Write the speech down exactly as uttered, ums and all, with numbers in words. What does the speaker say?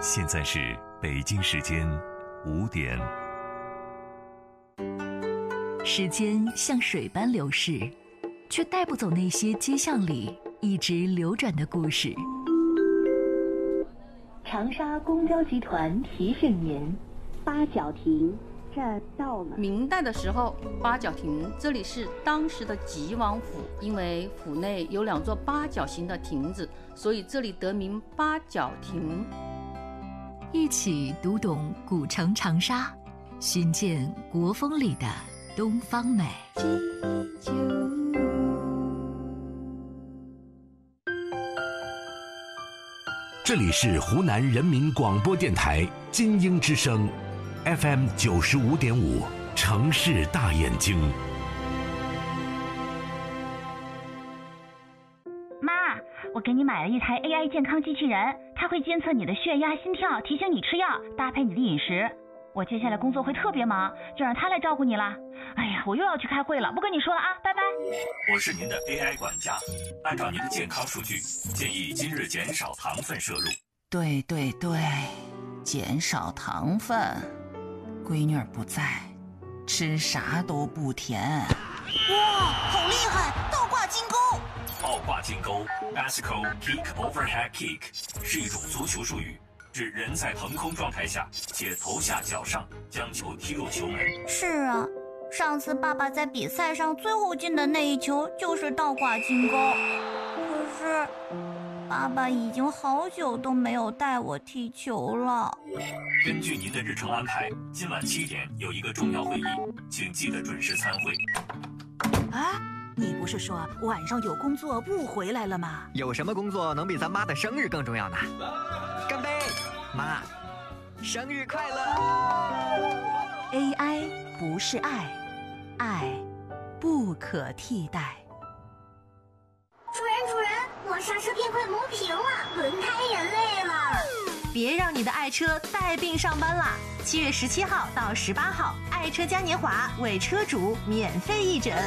现在是北京时间五点。 时间像水般流逝，却带不走那些街巷里一直流转的故事。 长沙公交集团提醒您，八角亭这儿到了。 明代的时候，八角亭这里是当时的吉王府，因为府内有两座八角形的亭子，所以这里得名八角亭。 一起读懂古城长沙，寻见国风里的东方美。 这里是湖南人民广播电台金鹰之声 F M 九十五点五，城市大眼睛。 妈，我给你买了一台 A I 健康机器人，它会监测你的血压、心跳，提醒你吃药，搭配你的饮食。我接下来工作会特别忙，就让他来照顾你了。哎呀，我又要去开会了，不跟你说了啊，拜拜。 我是您的 A I 管家，按照您的健康数据，建议今日减少糖分摄入。 对对对，减少糖分。闺女儿不在，吃啥都不甜。 哇，好厉害！倒挂金钩。 倒挂金钩 Bicycle Kick Overhead Kick 是一种足球术语，指人在腾空状态下且头下脚上将球踢入球门。 是啊，上次爸爸在比赛上最后进的那一球就是倒挂金钩。可是爸爸已经好久都没有带我踢球了。 根据您的日程安排，今晚七点有一个重要会议，请记得准时参会。 啊，你不是说晚上有工作不回来了吗？ 有什么工作能比咱妈的生日更重要呢？干杯，妈，生日快乐 ！A I 不是爱，爱不可替代。 主人主人，我刹车片快磨平了，轮胎也累了。 别让你的爱车带病上班啦！七月十七号到十八号，爱车嘉年华为车主免费义诊。